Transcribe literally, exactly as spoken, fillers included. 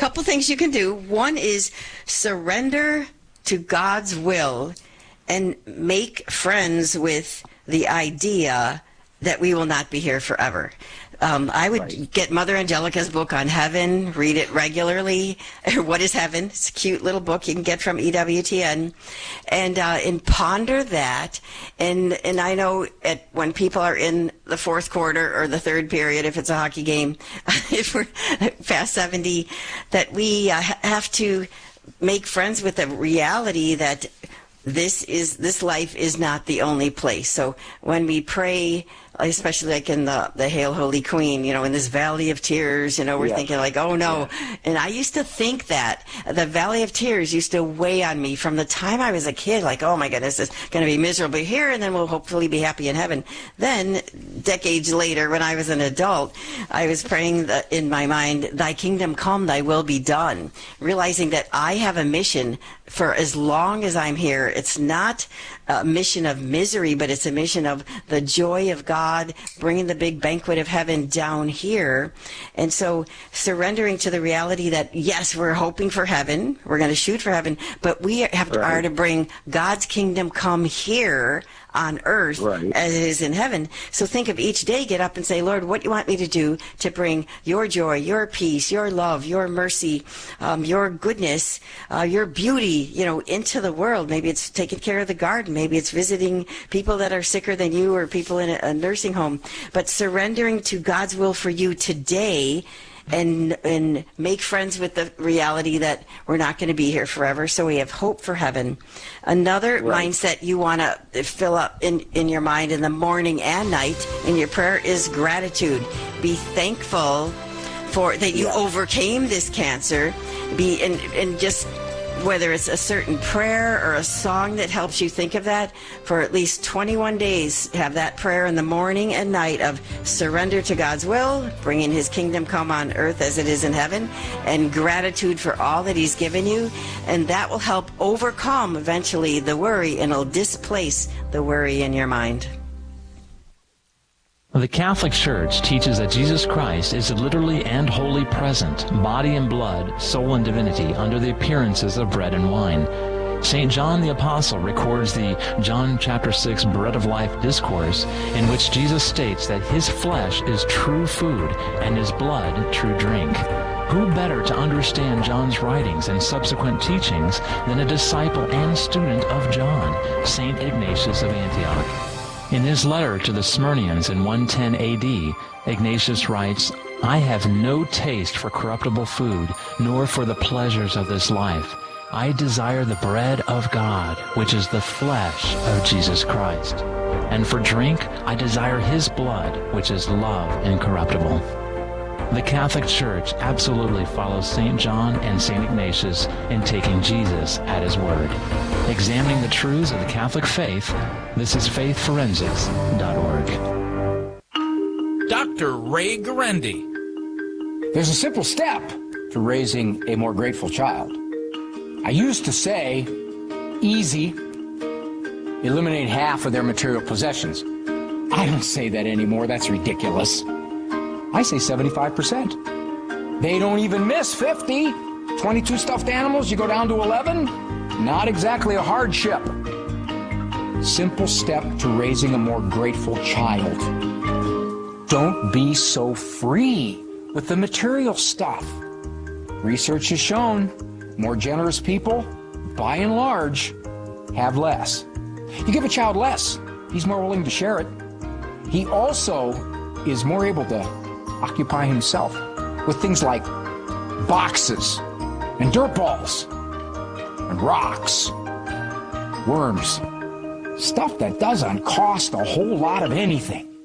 couple things you can do. One is surrender to God's will and make friends with the idea that we will not be here forever. Um, I would right. get Mother Angelica's book on heaven, read it regularly. What is Heaven? It's a cute little book you can get from E W T N. And uh, and ponder that. And and I know at, when people are in the fourth quarter or the third period, if it's a hockey game, if we're past seventy, that we uh, have to make friends with the reality that this is this life is not the only place. So when we pray, especially like in the, the Hail Holy Queen, you know, in this valley of tears, you know, we're yeah. thinking like, oh no. Yeah. And I used to think that the valley of tears used to weigh on me from the time I was a kid, like, oh my goodness, it's going to be miserable here and then we'll hopefully be happy in heaven. Then decades later, when I was an adult, I was praying that in my mind, thy kingdom come, thy will be done, realizing that I have a mission for as long as I'm here. It's not a mission of misery, but it's a mission of the joy of God, bringing the big banquet of heaven down here. And so surrendering to the reality that, yes, we're hoping for heaven, we're going to shoot for heaven, but we have to, right. are to bring God's kingdom come here on earth right. as it is in heaven. So think of each day, get up and say, Lord, what do you want me to do to bring your joy, your peace, your love, your mercy, um, your goodness, uh, your beauty, you know, into the world. Maybe it's taking care of the garden. Maybe it's visiting people that are sicker than you or people in a, a nursing home. But surrendering to God's will for you today and and make friends with the reality that we're not going to be here forever, so we have hope for heaven. Another right. mindset you want to fill up in, in your mind in the morning and night in your prayer is gratitude. Be thankful for that you yeah. overcame this cancer. Be and, and just whether it's a certain prayer or a song that helps you think of that, for at least twenty-one days, have that prayer in the morning and night of surrender to God's will, bringing his kingdom come on earth as it is in heaven, and gratitude for all that he's given you. And that will help overcome eventually the worry, and it'll displace the worry in your mind. The Catholic Church teaches that Jesus Christ is literally and wholly present, body and blood, soul and divinity, under the appearances of bread and wine. Saint John the Apostle records the John chapter six Bread of Life discourse, in which Jesus states that his flesh is true food and his blood true drink. Who better to understand John's writings and subsequent teachings than a disciple and student of John, Saint Ignatius of Antioch? In his letter to the Smyrnians in one ten A D, Ignatius writes, I have no taste for corruptible food, nor for the pleasures of this life. I desire the bread of God, which is the flesh of Jesus Christ. And for drink, I desire his blood, which is love incorruptible. The Catholic Church absolutely follows Saint John and Saint Ignatius in taking Jesus at his word. Examining the truths of the Catholic faith, this is faith forensics dot org. Doctor Ray Guarendi. There's a simple step to raising a more grateful child. I used to say, easy, eliminate half of their material possessions. I don't say that anymore. That's ridiculous. I say seventy-five percent. They don't even miss fifty. twenty-two stuffed animals, you go down to eleven? Not exactly a hardship. Simple step to raising a more grateful child. Don't be so free with the material stuff. Research has shown more generous people, by and large, have less. You give a child less, he's more willing to share it. He also is more able to occupy himself with things like boxes and dirt balls and rocks, worms, stuff that doesn't cost a whole lot of anything.